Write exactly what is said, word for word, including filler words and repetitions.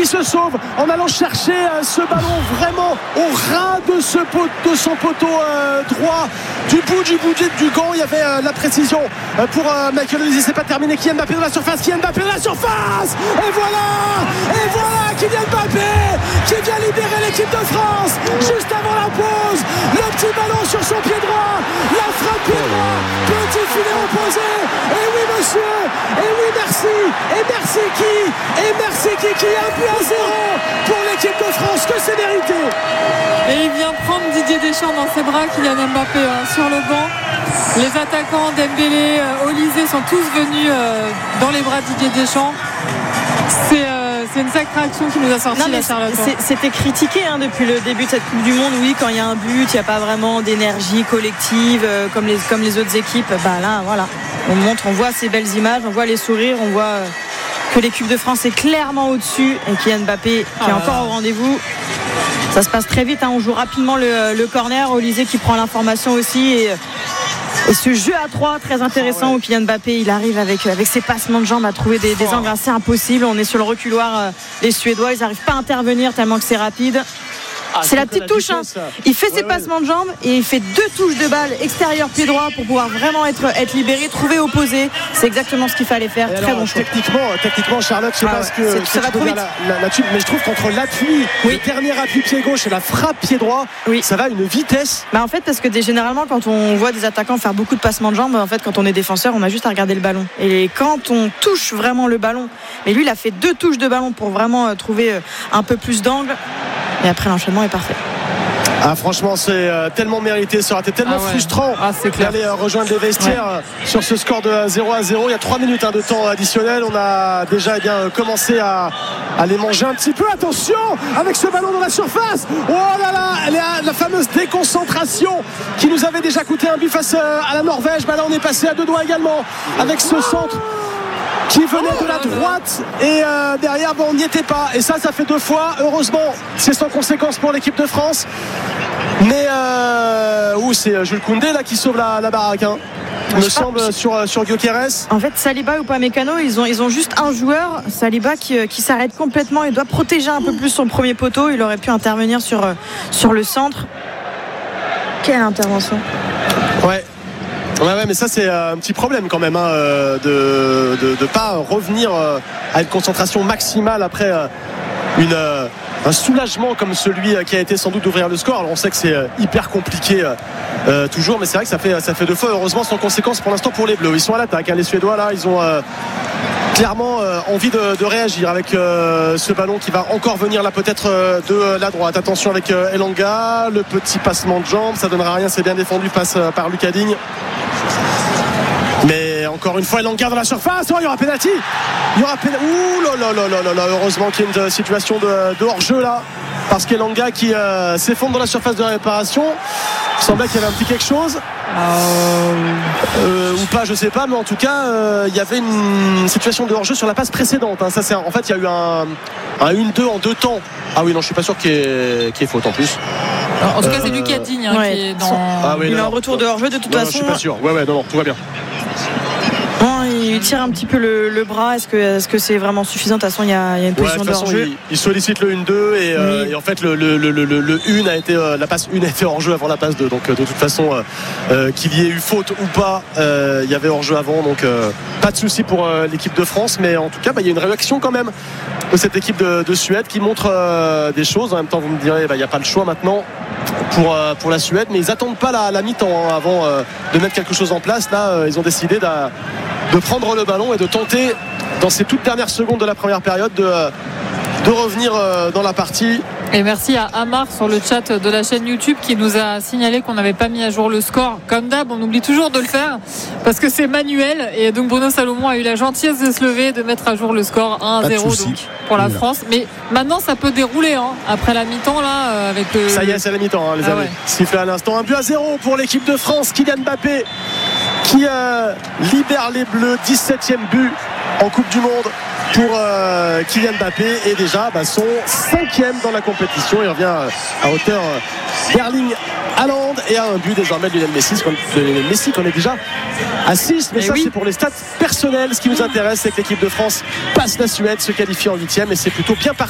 qui se sauve en allant chercher euh, ce ballon vraiment au ras de, ce pot, de son poteau euh, droit, du bout du bout du gant. Il y avait euh, la précision euh, pour euh, Michael Olise. C'est pas terminé. Kylian Mbappé dans la surface, Kylian Mbappé dans la surface, et voilà, et voilà Kylian Mbappé qui vient libérer l'équipe de France juste avant la pause. Le petit ballon sur son pied droit, la frappe pied droit, petit filet opposé, et oui monsieur, et oui merci, et merci qui, et merci qui, qui est un but à zéro pour l'équipe de France, que c'est mérité. Et il vient prendre Didier Deschamps dans ses bras, Kylian Mbappé hein, sur le banc. Les attaquants Dembélé, euh, Olise sont tous venus euh, dans les bras de Didier Deschamps. C'est euh, C'est une sacrée action qui nous a sorti non, la Charlotte. C'était critiqué hein, depuis le début de cette Coupe du Monde. Oui, quand il y a un but, il n'y a pas vraiment d'énergie collective euh, comme, les, comme les autres équipes. Bah là, voilà. On montre, on voit ces belles images, on voit les sourires, on voit euh, que l'équipe de France est clairement au-dessus. Et Kylian Mbappé qui est ah, encore au rendez-vous. Ça se passe très vite. Hein. On joue rapidement le, le corner. Olise qui prend l'information aussi. Et, Et ce jeu à trois très intéressant ah ouais. où Kylian Mbappé il arrive avec, avec ses passements de jambes à trouver des, des angles assez impossibles. On est sur le reculoir, euh, les Suédois ils n'arrivent pas à intervenir tellement que c'est rapide. Ah, c'est la petite la touche hein. Il fait ouais, ses ouais. passements de jambes et il fait deux touches de balle extérieur pied droit pour pouvoir vraiment être, être libéré, trouver opposé. C'est exactement ce qu'il fallait faire. Et très alors, bon choix. Techniquement, techniquement Charlotte, je sais ah, pas ouais. ce que, ça va trop vite. La, la, la, mais je trouve qu'entre l'appui, oui. le dernier appui pied gauche et la frappe pied droit, oui. ça va à une vitesse. Bah en fait parce que des, généralement quand on voit des attaquants faire beaucoup de passements de jambes, en fait quand on est défenseur, on a juste à regarder le ballon. Et quand on touche vraiment le ballon, mais lui il a fait deux touches de ballon pour vraiment euh, trouver euh, un peu plus d'angle. Et après l'enchaînement est parfait. Ah, franchement c'est euh, tellement mérité, ça aurait été tellement ah ouais. frustrant ah, d'aller euh, rejoindre les vestiaires ouais. euh, sur ce score de zéro à zéro. Il y a trois minutes hein, de temps additionnel. On a déjà eh bien, commencé à, à les manger un petit peu. Attention avec ce ballon dans la surface. Oh là là, la, la fameuse déconcentration qui nous avait déjà coûté un but face à la Norvège. Bah là on est passé à deux doigts également avec ce centre qui venait de la droite et euh, derrière bon, on n'y était pas et ça ça fait deux fois. Heureusement c'est sans conséquence pour l'équipe de France, mais euh, où c'est Jules Koundé là qui sauve la, la baraque hein. Il me semble pas. sur, sur Gyökeres. En fait Saliba ou Upamecano ils ont, ils ont juste un joueur, Saliba qui, qui s'arrête complètement. Il doit protéger un peu plus son premier poteau. Il aurait pu intervenir sur, sur le centre. Quelle intervention. Ouais. Ouais, ouais, mais ça c'est un petit problème quand même hein, de de de pas revenir à une concentration maximale après une un soulagement comme celui qui a été sans doute d'ouvrir le score. Alors on sait que c'est hyper compliqué euh, toujours, mais c'est vrai que ça fait ça fait deux fois heureusement sans conséquence pour l'instant pour les Bleus. Ils sont à l'attaque, hein, les Suédois là, ils ont euh, clairement euh, envie de, de réagir avec euh, ce ballon qui va encore venir là peut-être euh, de la droite. Attention avec euh, Elanga, le petit passement de jambes, ça donnera rien, c'est bien défendu, passe euh, par Lucas Digne. Mais encore une fois, Elanga dans la surface. Oh, il y aura pénalty. Il y aura pénalty. Ouh là là là là là. Heureusement qu'il y a une situation de, de hors-jeu là. Parce qu'Elanga qui euh, s'effondre dans la surface de réparation. Il semblait qu'il y avait un petit quelque chose. Euh, euh, ou pas, je sais pas. Mais en tout cas, euh, il y avait une situation de hors-jeu sur la passe précédente. Hein. Ça, c'est, en fait, il y a eu un, un un deux en deux temps. Ah oui, non, je suis pas sûr qu'il y ait, qu'il y ait faute en plus. Alors, en tout cas, c'est Lucas Digne hein, ouais. qui est dans. Ah oui, il a un retour de hors-jeu de toute non, façon. Non, je suis pas sûr. Ouais, ouais, non, non, tout va bien. Bon, il tire un petit peu le, le bras. Est-ce que, est-ce que c'est vraiment suffisant? De toute façon, il y a, il y a une position ouais, de, de hors-jeu. Il, il sollicite le un deux et, euh, et en fait, le, le, le, le, le un a été, euh, la passe un a été hors-jeu avant la passe deux. Donc, euh, de toute façon, euh, euh, qu'il y ait eu faute ou pas, euh, il y avait hors-jeu avant. Donc, euh, pas de souci pour euh, l'équipe de France. Mais en tout cas, bah, il y a une réaction quand même de cette équipe de, de Suède qui montre euh, des choses. En même temps, vous me direz, bah, il n'y a pas le choix maintenant pour, euh, pour la Suède. Mais ils n'attendent pas la, la mi-temps hein, avant euh, de mettre quelque chose en place. Là, euh, ils ont décidé de, de prendre le ballon et de tenter, dans ces toutes dernières secondes de la première période, de, de revenir euh, dans la partie. Et merci à Amar sur le chat de la chaîne YouTube qui nous a signalé qu'on n'avait pas mis à jour le score. Comme d'hab, on oublie toujours de le faire parce que c'est manuel. Et donc Bruno Salomon a eu la gentillesse de se lever, de mettre à jour le score un à zéro donc, pour la France. Mais maintenant, ça peut dérouler hein, après la mi-temps là avec le... Ça y est, c'est la mi-temps, hein, les ah amis. Ouais. Sifflé à l'instant, un but à zéro pour l'équipe de France. Kylian Mbappé qui euh, libère les Bleus, dix-septième but en Coupe du Monde pour euh, Kylian Mbappé et déjà bah, son cinquième dans la compétition. Il revient à hauteur d'Erling Haaland et à un but désormais de Lionel Messi, de Messi qu'on est déjà à six. Mais et ça oui. c'est pour les stats personnels. Ce qui nous intéresse c'est que l'équipe de France passe la Suède, se qualifie en huitième et c'est plutôt bien parti.